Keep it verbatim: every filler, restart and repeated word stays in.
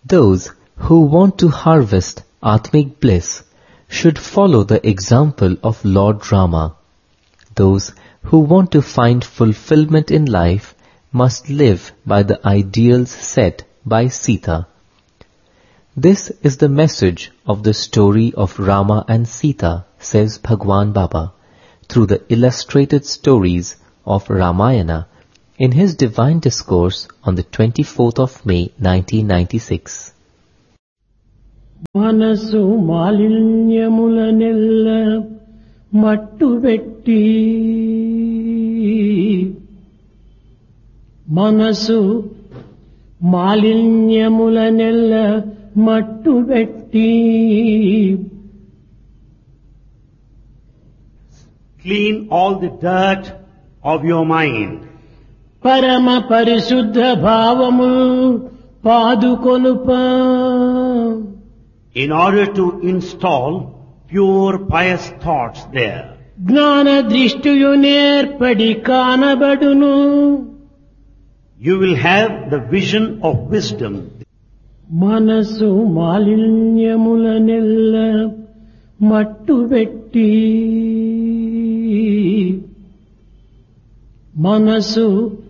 Those who want to harvest Atmic bliss should follow the example of Lord Rama. Those who want to find fulfillment in life must live by the ideals set by Sita. This is the message of the story of Rama and Sita, says Bhagwan Baba, through the illustrated stories of Ramayana in his divine discourse on the twenty-fourth of May nineteen ninety-six. Manasu malinyamula mattu vetti Manasu malinyamula mattu vetti Clean all the dirt of your mind. Parama parisuddha bhavamu padukonupa In order to install pure pious thoughts there. Gnana drishtiyu nerpadi kanabadunu You will have the vision of wisdom. Manasu malinyamula mattu vetti Manasu